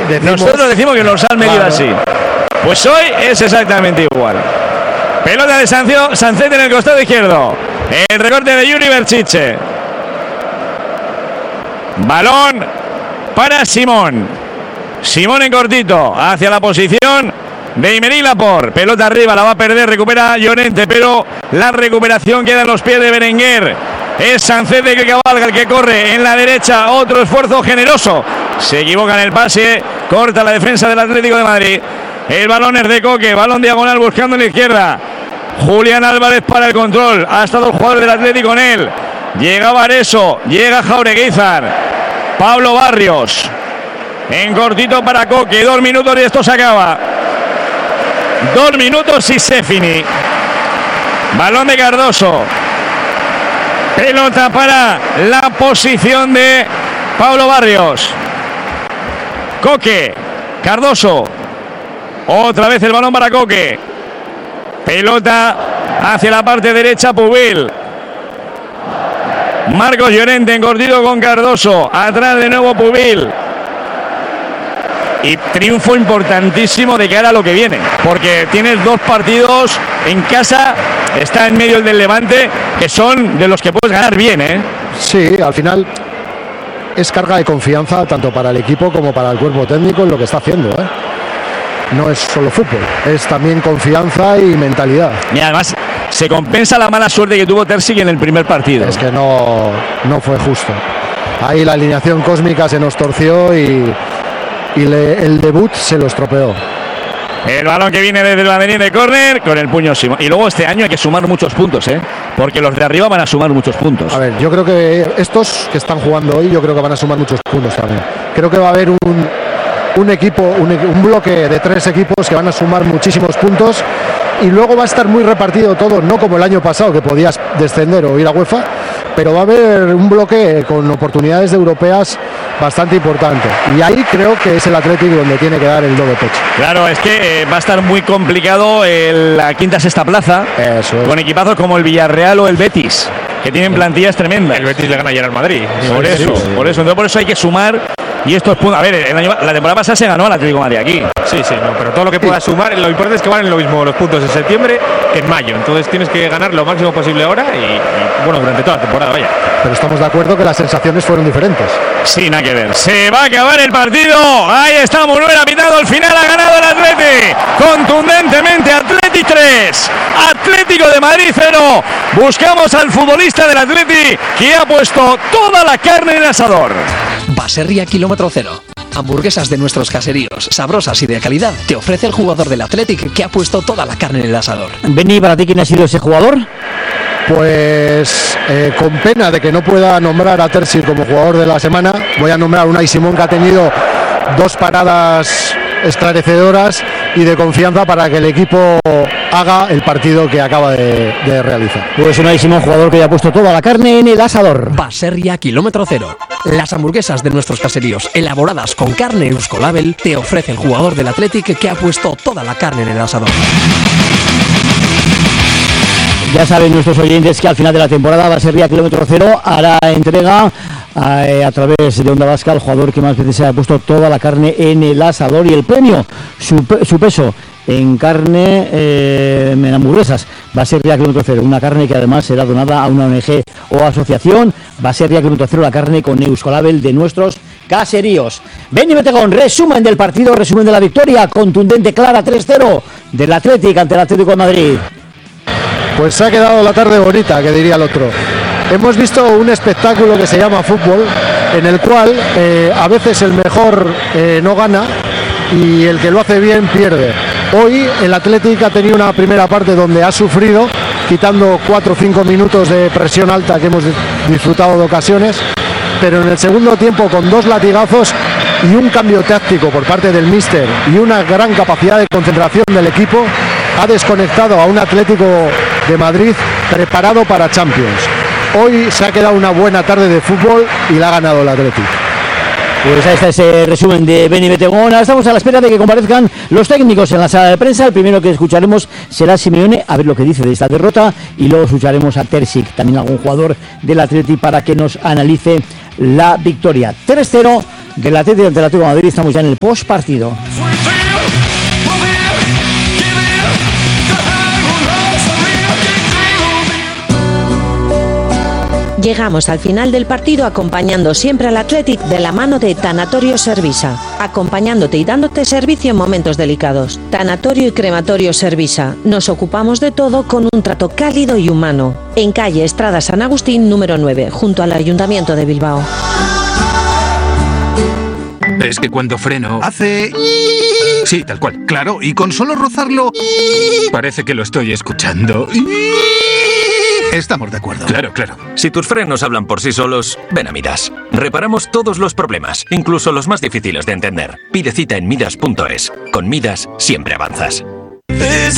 nosotros decimos que nos han medido así. Pues hoy es exactamente igual. Pelota de Sancet en el costado izquierdo. El recorte de Yuri Berchiche. Balón para Simón. Simón en cortito hacia la posición de Aymeric Laporte. Pelota arriba, la va a perder, recupera Llorente, pero la recuperación queda en los pies de Berenguer. Es Sancet el que cabalga, el que corre en la derecha. Otro esfuerzo generoso. Se equivoca en el pase, corta la defensa del Atlético de Madrid. El balón es de Coque, balón diagonal buscando en la izquierda. Julián Álvarez para el control. Ha estado el jugador del Atlético con él. Llega Vareso, llega Jaureguizar. Pablo Barrios. En cortito para Coque. 2 minutos y esto se acaba. 2 minutos y se finí. Balón de Cardoso. Pelota para la posición de Pablo Barrios. Coque. Cardoso. Otra vez el balón para Coque. Pelota hacia la parte derecha, Pubil. Marcos Llorente en cortito con Cardoso. Atrás de nuevo Pubil. Y triunfo importantísimo de cara a lo que viene. Porque tienes 2 partidos en casa. Está en medio el del Levante, que son de los que puedes ganar bien, ¿eh? Sí, al final es carga de confianza tanto para el equipo como para el cuerpo técnico en lo que está haciendo, ¿eh? No es solo fútbol, es también confianza y mentalidad. Y además se compensa la mala suerte que tuvo Terzic en el primer partido. Es que no fue justo. Ahí la alineación cósmica se nos torció y el debut se lo estropeó. El balón que viene desde el banderín de córner con el puño Simón. Y luego este año hay que sumar muchos puntos, ¿eh? Porque los de arriba van a sumar muchos puntos. A ver, yo creo que estos que están jugando hoy, yo creo que van a sumar muchos puntos también. Creo que va a haber un equipo, un bloque de 3 equipos que van a sumar muchísimos puntos y luego va a estar muy repartido todo, no como el año pasado que podías descender o ir a UEFA, pero va a haber un bloque con oportunidades de europeas bastante importante y ahí creo que es el Atlético donde tiene que dar el doble pecho. Claro, es que va a estar muy complicado la quinta-sexta plaza. Eso es. Con equipazos como el Villarreal o el Betis, que tienen plantillas tremendas. El Betis le gana ayer al Madrid. Por eso hay que sumar. Y esto es punto. A ver, la temporada pasada se ganó al Atlético de Madrid aquí. Sí, no, pero todo lo que puedas sumar, lo importante es que valen lo mismo los puntos en septiembre que en mayo. Entonces tienes que ganar lo máximo posible ahora y bueno, durante toda la temporada, vaya. Pero estamos de acuerdo que las sensaciones fueron diferentes. Sí, nada que ver. Se va a acabar el partido. Ahí está, Manuel ha pitado el final, ha ganado el Atleti. Contundentemente, Atleti 3, Atlético de Madrid 0. Buscamos al futbolista del Atleti que ha puesto toda la carne en el asador. Baserria Kilómetro Cero. Hamburguesas de nuestros caseríos, sabrosas y de calidad, te ofrece el jugador del Athletic que ha puesto toda la carne en el asador. Benny, ¿para ti quién ha sido ese jugador? Pues con pena de que no pueda nombrar a Terzic como jugador de la semana, voy a nombrar a Unai Simón, que ha tenido 2 paradas esclarecedoras y de confianza para que el equipo haga el partido que acaba de realizar. Pues Unai Simón, jugador que ya ha puesto toda la carne en el asador. Baserria Kilómetro Cero. Las hamburguesas de nuestros caseríos, elaboradas con carne Euskolabel, te ofrece el jugador del Athletic que ha puesto toda la carne en el asador. Ya saben nuestros oyentes que al final de la temporada Baserria Kilómetro Cero hará entrega a través de Onda Vasca al jugador que más veces se ha puesto toda la carne en el asador, y el premio, su peso en carne, en hamburguesas, Baserria Kilómetro Cero, una carne que además será donada a una ONG o asociación. Baserria Kilómetro Cero, la carne con Euskolabel de nuestros caseríos. Benny Betegón, resumen del partido, resumen de la victoria contundente, clara, 3-0 del Athletic ante el Atlético de Madrid. Pues se ha quedado la tarde bonita, que diría el otro. Hemos visto un espectáculo que se llama fútbol, en el cual a veces el mejor no gana y el que lo hace bien pierde. Hoy el Athletic ha tenido una primera parte donde ha sufrido, quitando 4 o 5 minutos de presión alta que hemos disfrutado de ocasiones, pero en el segundo tiempo, con 2 latigazos y un cambio táctico por parte del míster y una gran capacidad de concentración del equipo, ha desconectado a un Atlético de Madrid preparado para Champions. Hoy se ha quedado una buena tarde de fútbol y la ha ganado el Atlético. Pues ahí está ese resumen de Benny Betegón. Ahora estamos a la espera de que comparezcan los técnicos en la sala de prensa. El primero que escucharemos será Simeone, a ver lo que dice de esta derrota, y luego escucharemos a Terzic, también algún jugador del Atleti, para que nos analice la victoria. 3-0 del Atlético ante el Atlético de Madrid. Estamos ya en el postpartido. Llegamos al final del partido acompañando siempre al Athletic de la mano de Tanatorio Servisa, acompañándote y dándote servicio en momentos delicados. Tanatorio y Crematorio Servisa, nos ocupamos de todo con un trato cálido y humano. En calle Estrada San Agustín número 9, junto al Ayuntamiento de Bilbao. Es que cuando freno hace... Sí, tal cual. Claro, y con solo rozarlo... Parece que lo estoy escuchando. Estamos de acuerdo. Claro, claro. Si tus frenos hablan por sí solos, ven a Midas. Reparamos todos los problemas, incluso los más difíciles de entender. Pide cita en Midas.es. Con Midas siempre avanzas.